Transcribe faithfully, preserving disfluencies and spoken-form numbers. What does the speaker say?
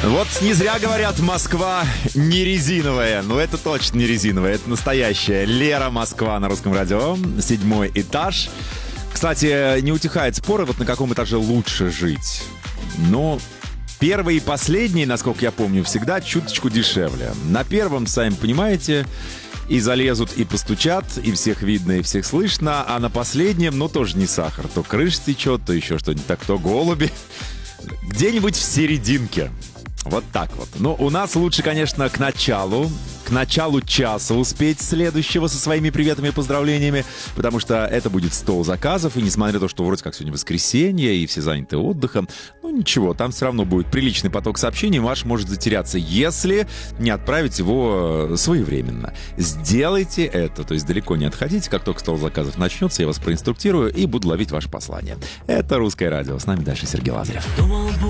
Вот не зря говорят, Москва не резиновая. Ну, это точно не резиновая, это настоящая. Лера, Москва на Русском радио. Седьмой этаж. Кстати, не утихает споры, вот на каком этаже лучше жить. Но первый и последний, насколько я помню, всегда чуточку дешевле. На первом, сами понимаете, и залезут, и постучат, и всех видно, и всех слышно. А на последнем, ну, тоже не сахар. То крыша течет, то еще что-нибудь так, то голуби. Где-нибудь в серединке. Вот так вот. Ну, у нас лучше, конечно, к началу, к началу часа успеть следующего со своими приветами и поздравлениями, потому что это будет сто заказов, и несмотря на то, что вроде как сегодня воскресенье, и все заняты отдыхом, ну ничего, там все равно будет приличный поток сообщений, ваш может затеряться, если не отправить его своевременно. Сделайте это, то есть далеко не отходите, как только стол заказов начнется, я вас проинструктирую и буду ловить ваше послание. Это «Русское радио». С нами дальше Сергей Лазарев.